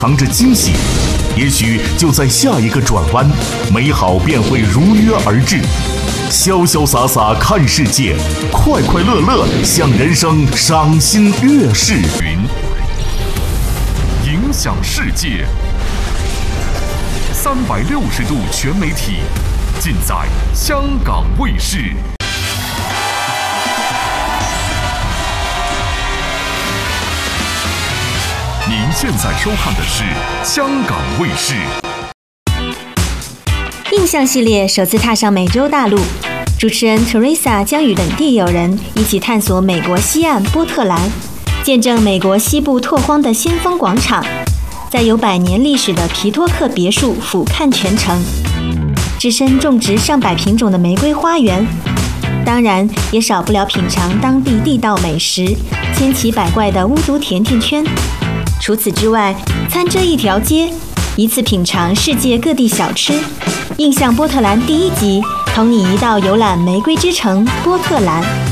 藏着惊喜，也许就在下一个转弯，美好便会如约而至。潇潇洒洒看世界，快快乐乐向人生赏心悦世云，影响世界，360度全媒体，尽在香港卫视。您现在收看的是香港卫视。 印象系列首次踏上美洲大陆，主持人 Teresa 将与本地友人一起探索美国西岸波特兰，见证美国西部拓荒的先锋广场，在有100年历史的皮托克别墅俯瞰全城，置身种植上百品种的玫瑰花园，当然也少不了品尝当地地道美食，千奇百怪的巫毒甜甜圈。除此之外，餐这一条街，一次品尝世界各地小吃。印象波特兰第1集，同你一道游览玫瑰之城波特兰。